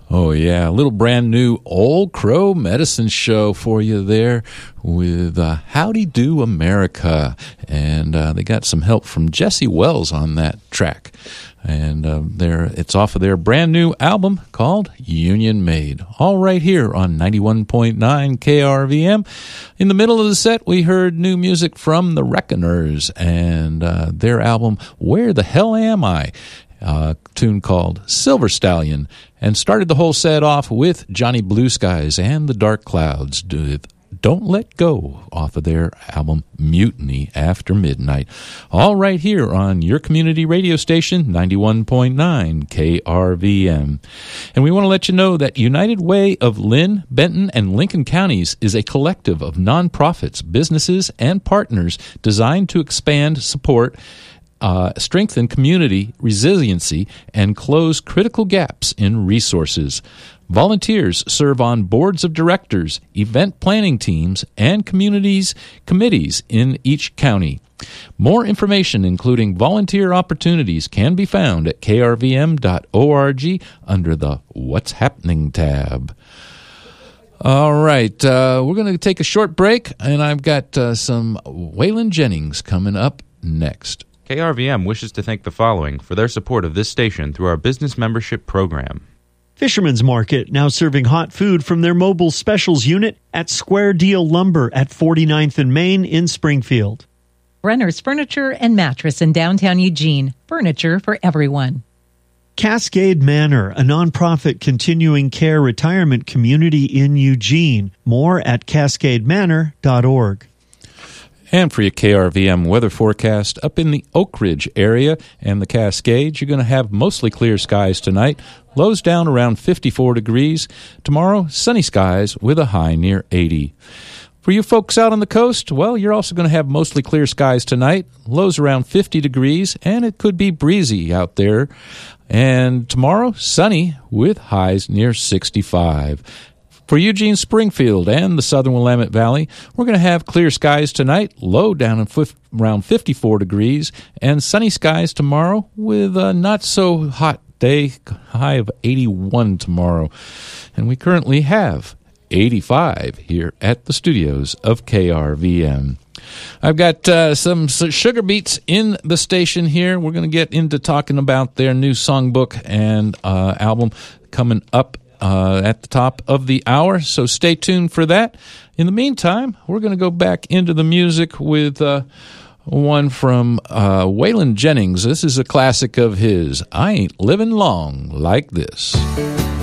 Oh, yeah. A little brand new Old Crow Medicine show for you there with Howdy Do America. And they got some help from Jesse Wells on that track. And it's off of their brand new album called Union Made. All right here on 91.9 KRVM. In the middle of the set, we heard new music from the Reckoners and their album Where the Hell Am I? A tune called Silver Stallion, and started the whole set off with Johnny Blue Skies and the Dark Clouds with Don't Let Go off of their album Mutiny After Midnight. All right here on your community radio station, 91.9 KRVM. And we want to let you know that United Way of Lynn, Benton, and Lincoln counties is a collective of nonprofits, businesses, and partners designed to expand, support, strengthen community resiliency, and close critical gaps in resources. Volunteers serve on boards of directors, event planning teams, and committees in each county. More information, including volunteer opportunities, can be found at krvm.org under the What's Happening tab. All right, we're going to take a short break, and I've got some Waylon Jennings coming up next. KRVM wishes to thank the following for their support of this station through our business membership program. Fisherman's Market, now serving hot food from their mobile specials unit at Square Deal Lumber at 49th and Main in Springfield. Brenner's Furniture and Mattress in downtown Eugene. Furniture for everyone. Cascade Manor, a nonprofit continuing care retirement community in Eugene. More at cascademanor.org. And for your KRVM weather forecast, up in the Oak Ridge area and the Cascades, you're going to have mostly clear skies tonight. Lows down around 54 degrees. Tomorrow, sunny skies with a high near 80. For you folks out on the coast, well, you're also going to have mostly clear skies tonight. Lows around 50 degrees, and it could be breezy out there. And tomorrow, sunny with highs near 65. For Eugene, Springfield, and the southern Willamette Valley, we're going to have clear skies tonight, low down around 54 degrees, and sunny skies tomorrow with a not-so-hot day, high of 81 tomorrow. And we currently have 85 here at the studios of KRVM. I've got some Sugar Beats in the station here. We're going to get into talking about their new songbook and album coming up at the top of the hour, so stay tuned for that. In the meantime, we're going to go back into the music with one from Waylon Jennings. This is a classic of his, I Ain't Living Long Like This.